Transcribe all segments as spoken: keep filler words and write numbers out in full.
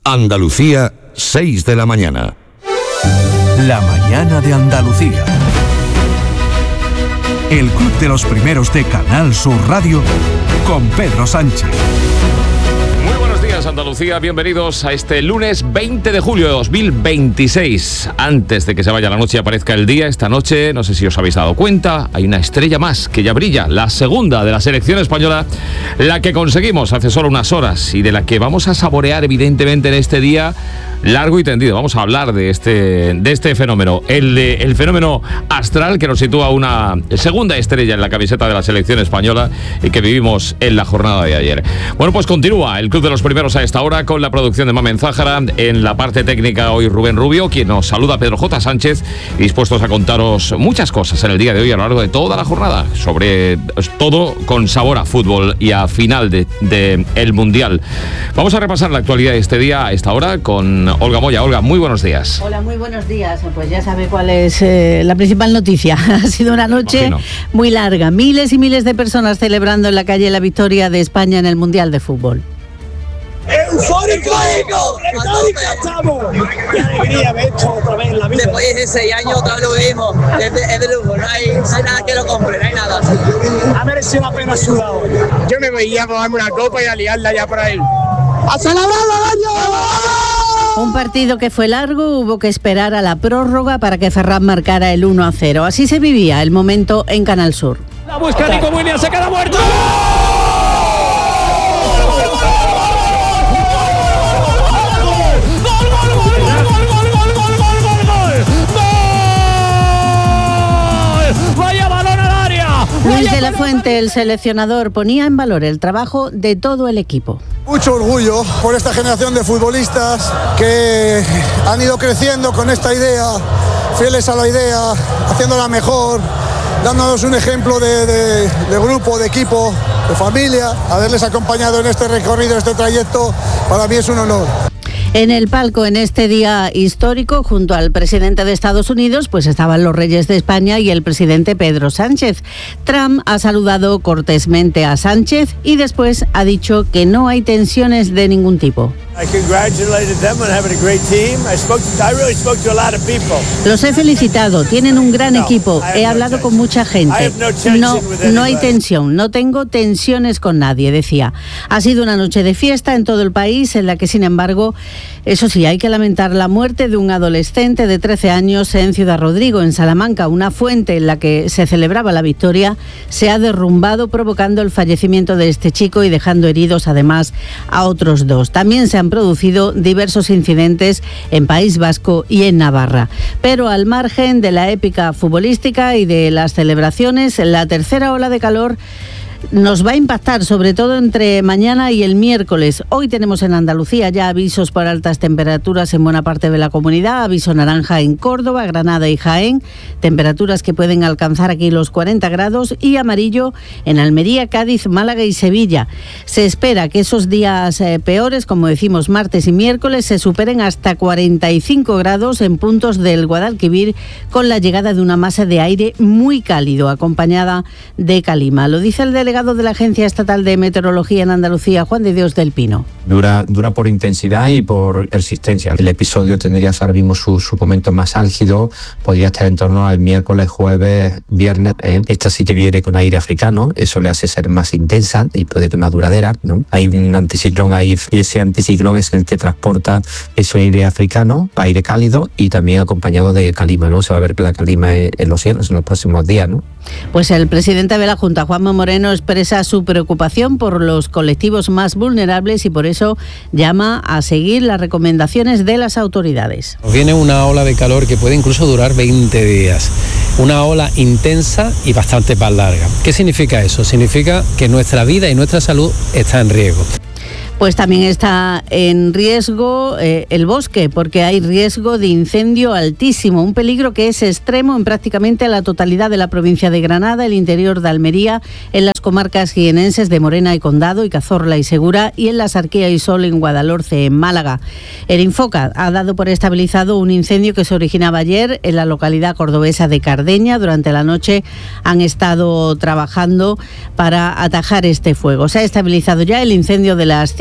Andalucía, seis de la mañana. La mañana de Andalucía. El Club de los Primeros de Canal Sur Radio con Pedro Sánchez. Muy buenos días, Andalucía. Bienvenidos a este lunes veinte de julio de dos mil veintiséis. Antes de que se vaya la noche y aparezca el día, esta noche, no sé si os habéis dado cuenta, hay una estrella más que ya brilla, la segunda de la selección española, la que conseguimos hace solo unas horas y de la que vamos a saborear evidentemente en este día largo y tendido. Vamos a hablar de este, de este fenómeno, el, de, el fenómeno astral que nos sitúa una segunda estrella en la camiseta de la selección española y que vivimos en la jornada de ayer. Bueno, pues continúa el Club de los Primeros a esta hora con la producción de Mamen Zájara, en la parte técnica hoy Rubén Rubio, quien nos saluda Pedro J. Sánchez, dispuestos a contaros muchas cosas en el día de hoy a lo largo de toda la jornada, sobre todo con sabor a fútbol y a final de, de el Mundial. Vamos a repasar la actualidad de este día a esta hora con Olga Moya. Olga, muy buenos días. Hola, muy buenos días. Pues ya sabe cuál es eh, la principal noticia. Ha sido una noche muy larga. Miles y miles de personas celebrando en la calle la victoria de España en el Mundial de Fútbol. ¡Eufórico! ¡Eufórico estamos! ¡Qué alegría ver esto otra vez en la vida! Después de seis años otra vez lo vimos. Es de, es de lujo, no hay, no hay nada que lo compre, no hay nada. Ha merecido la pena sudado. Yo me veía a darme una copa y a liarla ya por ahí. ¡A celebrar el año! Un partido que fue largo, hubo que esperar a la prórroga para que Ferran marcara el uno a cero. Así se vivía el momento en Canal Sur. La busca Nico Williams, se queda muerto. Luis de la Fuente, el seleccionador, ponía en valor el trabajo de todo el equipo. Mucho orgullo por esta generación de futbolistas que han ido creciendo con esta idea, fieles a la idea, haciéndola mejor, dándonos un ejemplo de, de, de grupo, de equipo, de familia. Haberles acompañado en este recorrido, en este trayecto, para mí es un honor. En el palco, en este día histórico, junto al presidente de Estados Unidos, pues estaban los reyes de España y el presidente Pedro Sánchez. Trump ha saludado cortésmente a Sánchez y después ha dicho que no hay tensiones de ningún tipo. Los he felicitado, tienen un gran equipo, he hablado con mucha gente. No, no hay tensión, no tengo tensiones con nadie, decía. Ha sido una noche de fiesta en todo el país, en la que, sin embargo, eso sí, hay que lamentar la muerte de un adolescente de trece años en Ciudad Rodrigo, en Salamanca. Una fuente en la que se celebraba la victoria se ha derrumbado, provocando el fallecimiento de este chico y dejando heridos además a otros dos. También se han producido diversos incidentes en País Vasco y en Navarra. Pero al margen de la épica futbolística y de las celebraciones, la tercera ola de calor nos va a impactar, sobre todo entre mañana y el miércoles. Hoy tenemos en Andalucía ya avisos por altas temperaturas en buena parte de la comunidad, aviso naranja en Córdoba, Granada y Jaén, temperaturas que pueden alcanzar aquí los cuarenta grados, y amarillo en Almería, Cádiz, Málaga y Sevilla. Se espera que esos días eh, peores, como decimos martes y miércoles, se superen hasta cuarenta y cinco grados en puntos del Guadalquivir, con la llegada de una masa de aire muy cálido, acompañada de calima. Lo dice el delegado de la Agencia Estatal de Meteorología en Andalucía, Juan de Dios del Pino. Dura, dura por intensidad y por persistencia. El episodio tendría ahora mismo su, su momento más álgido, podría estar en torno al miércoles, jueves, viernes. ¿eh? Esta sí que viene con aire africano, eso le hace ser más intensa y puede ser más duradera, ¿no? Hay un anticiclón ahí, y ese anticiclón es el que transporta ese aire africano, aire cálido, y también acompañado de calima, ¿no? Se va a ver la calima en los cielos en los próximos días, ¿no? Pues el presidente de la Junta, Juanma Moreno, expresa su preocupación por los colectivos más vulnerables y por eso llama a seguir las recomendaciones de las autoridades. Viene una ola de calor que puede incluso durar veinte días, una ola intensa y bastante más larga. ¿Qué significa eso? Significa que nuestra vida y nuestra salud está en riesgo. Pues también está en riesgo eh, el bosque, porque hay riesgo de incendio altísimo, un peligro que es extremo en prácticamente la totalidad de la provincia de Granada, el interior de Almería, en las comarcas jienenses de Morena y Condado y Cazorla y Segura, y en la Sarquía y Sol en Guadalhorce, en Málaga. El Infoca ha dado por estabilizado un incendio que se originaba ayer en la localidad cordobesa de Cardeña. Durante la noche han estado trabajando para atajar este fuego. Se ha estabilizado ya el incendio de las cinco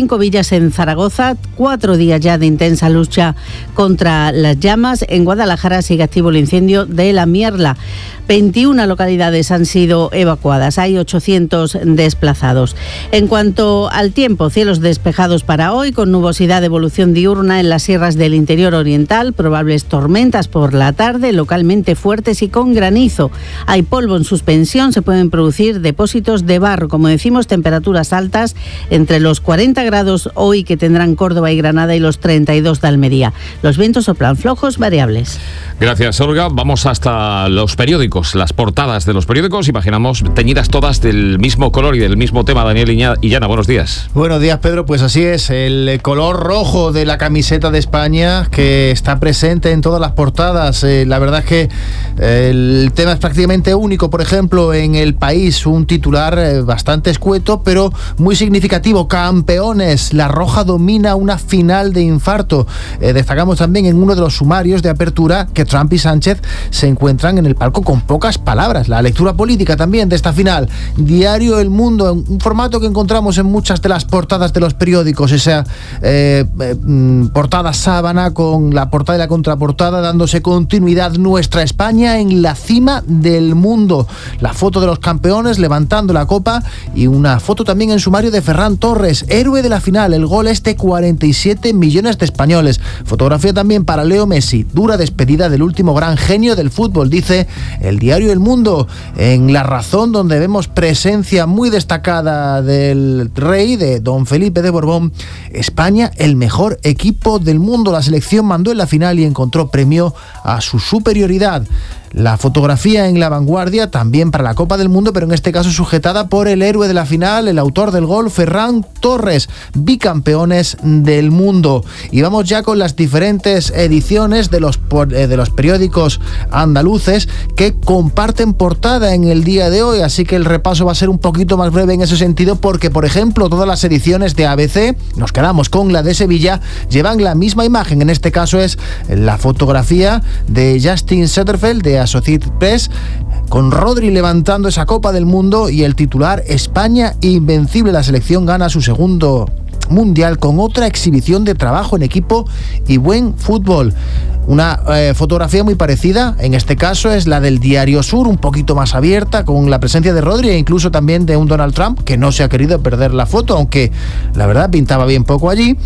cinco villas en Zaragoza, cuatro días ya de intensa lucha contra las llamas. En Guadalajara sigue activo el incendio de La Mierla. veintiuna localidades han sido evacuadas, hay ochocientos desplazados. En cuanto al tiempo, cielos despejados para hoy, con nubosidad de evolución diurna en las sierras del interior oriental, probables tormentas por la tarde, localmente fuertes y con granizo. Hay polvo en suspensión, se pueden producir depósitos de barro. Como decimos, temperaturas altas entre los cuarenta grados hoy que tendrán Córdoba y Granada y los treinta y dos de Almería. Los vientos soplan flojos, variables. Gracias, Olga. Vamos hasta los periódicos, las portadas de los periódicos, imaginamos teñidas todas del mismo color y del mismo tema. Daniel Illana, buenos días. Buenos días, Pedro. Pues así es, el color rojo de la camiseta de España que está presente en todas las portadas. Eh, la verdad es que eh, el tema es prácticamente único. Por ejemplo, en El País, un titular eh, bastante escueto, pero muy significativo. Campeones, la Roja domina una final de infarto. Eh, destacamos también en uno de los sumarios de apertura que Trump y Sánchez se encuentran en el palco con pocas palabras. La lectura política también de esta final. Diario El Mundo, un formato que encontramos en muchas de las portadas de los periódicos, esa eh, eh, portada sábana con la portada y la contraportada, dándose continuidad. Nuestra España en la cima del mundo. La foto de los campeones levantando la copa y una foto también en sumario de Ferran Torres, héroe de la final. El gol es de cuarenta y siete millones de españoles. Fotografía también para Leo Messi. Dura despedida del último gran genio del fútbol, dice el diario El Mundo. En La Razón, donde vemos presencia muy destacada del rey, de don Felipe de Borbón. España, el mejor equipo del mundo. La selección mandó en la final y encontró premio a su superioridad. La fotografía en La Vanguardia, también para la Copa del Mundo, pero en este caso sujetada por el héroe de la final, el autor del gol, Ferran Torres, bicampeones del mundo. Y vamos ya con las diferentes ediciones de los, de los periódicos andaluces que comparten portada en el día de hoy, así que el repaso va a ser un poquito más breve en ese sentido, porque, por ejemplo, todas las ediciones de A B C, nos quedamos con la de Sevilla, llevan la misma imagen. En este caso es la fotografía de Justin Setterfield, de Associated Press, con Rodri levantando esa Copa del Mundo, y el titular: España invencible, la selección gana su segundo mundial con otra exhibición de trabajo en equipo y buen fútbol. Una eh, fotografía muy parecida, en este caso es la del Diario Sur, un poquito más abierta, con la presencia de Rodri e incluso también de un Donald Trump que no se ha querido perder la foto, aunque la verdad pintaba bien poco allí.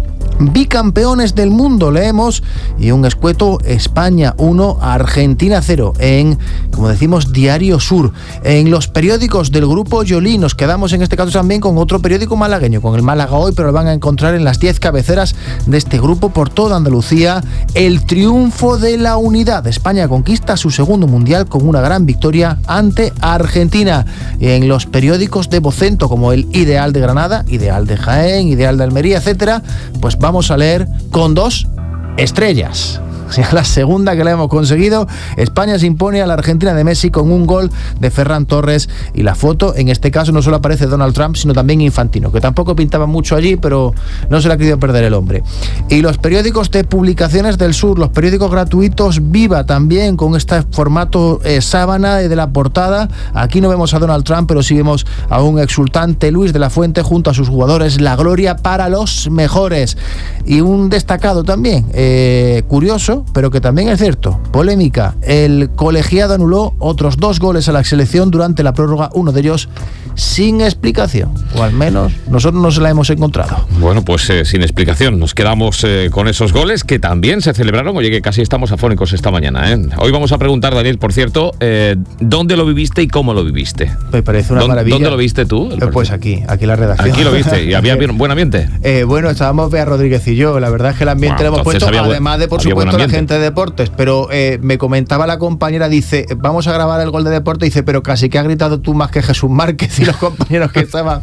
Bicampeones del mundo, leemos, y un escueto: España uno, Argentina cero, en, como decimos, Diario Sur. En los periódicos del grupo Yolí nos quedamos en este caso también con otro periódico malagueño, con el Málaga Hoy, pero lo van a encontrar en las diez cabeceras de este grupo por toda Andalucía. El triunfo de la unidad. España conquista su segundo mundial con una gran victoria ante Argentina. En los periódicos de Vocento, como el Ideal de Granada, Ideal de Jaén, Ideal de Almería, etcétera, pues vamos a leer con dos estrellas. La segunda que la hemos conseguido. España se impone a la Argentina de Messi con un gol de Ferran Torres, y la foto, en este caso, no solo aparece Donald Trump, sino también Infantino, que tampoco pintaba mucho allí, pero no se le ha querido perder el hombre. Y los periódicos de Publicaciones del Sur, los periódicos gratuitos Viva, también con este formato eh, sábana de la portada. Aquí no vemos a Donald Trump, pero sí vemos a un exultante Luis de la Fuente junto a sus jugadores. La gloria para los mejores. Y un destacado también, eh, curioso, pero que también es cierto, polémica: el colegiado anuló otros dos goles a la selección durante la prórroga, uno de ellos sin explicación, o al menos nosotros no se la hemos encontrado. Bueno, pues eh, sin explicación, nos quedamos eh, con esos goles que también se celebraron. Oye, que casi estamos afónicos esta mañana, ¿eh? Hoy vamos a preguntar, Daniel, por cierto, eh, ¿dónde lo viviste y cómo lo viviste? Me parece una maravilla. ¿Dónde lo viste tú? Eh, pues aquí, aquí en la redacción. Aquí lo viste, y había bien, buen ambiente. Eh, bueno, estábamos Bea Rodríguez y yo, la verdad es que el ambiente bueno, lo hemos puesto, además de, por supuesto, la gente de deportes, pero eh, me comentaba la compañera, dice, vamos a grabar el gol de deporte, dice, pero casi que ha gritado tú más que Jesús Márquez y los compañeros que estaban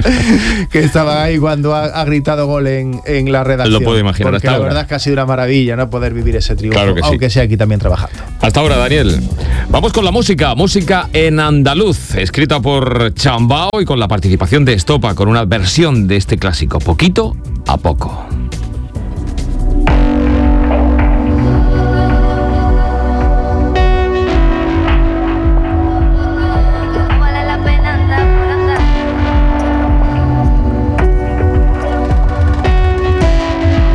que estaban ahí cuando ha, ha gritado gol en, en la redacción. Lo puedo imaginar. Porque hasta la ahora. verdad es que ha sido una maravilla, ¿no?, poder vivir ese triunfo, claro que aunque sí. sea aquí también trabajando. Hasta ahora, Daniel. Vamos con la música, música en andaluz, escrita por Chambao y con la participación de Estopa, con una versión de este clásico, Poquito a Poco.